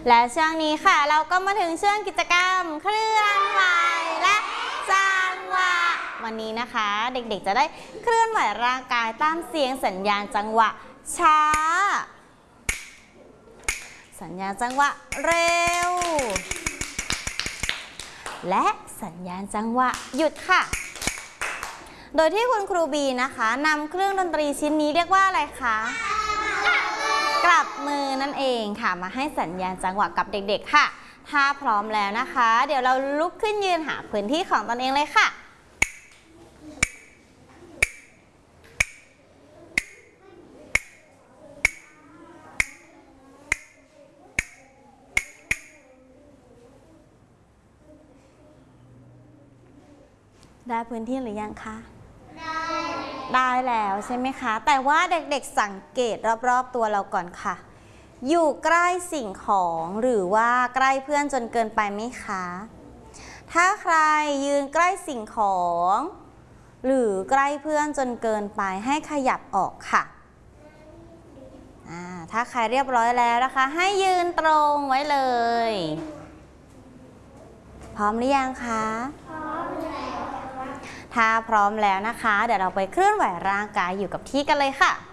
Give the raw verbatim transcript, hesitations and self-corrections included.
และช่วงนี้ค่ะเราก็มาถึงช่วงกิจกรรมเคลื่อนไหวและจังหวะวันนี้นะคะเด็กๆจะได้เคลื่อนไหวร่างกายตามเสียงสัญญาณจังหวะช้าสัญญาณจังหวะเร็วและสัญญาณจังหวะหยุดค่ะโดยที่คุณครูบีนะคะนำเครื่องดนตรีชิ้นนี้เรียกว่าอะไรคะกลับมือนั่นเองค่ะมาให้สัญญาณจังหวะกับเด็กๆค่ะถ้าพร้อมแล้วนะคะเดี๋ยวเราลุกขึ้นยืนหาพื้นที่ของตนเองเลยค่ะได้พื้นที่หรือยังคะได้ได้แล้วใช่ไหมคะแต่ว่าเด็กๆสังเกตรอบๆตัวเราก่อนค่ะอยู่ใกล้สิ่งของหรือว่าใกล้เพื่อนจนเกินไปไหมคะถ้าใครยืนใกล้สิ่งของหรือใกล้เพื่อนจนเกินไปให้ขยับออกค่ะถ้าใครเรียบร้อยแล้วนะคะให้ยืนตรงไว้เลยพร้อมหรือยังคะพร้อมแล้วถ้าพร้อมแล้วนะคะเดี๋ยวเราไปเคลื่อนไหวร่างกายอยู่กับที่กันเลยค่ะ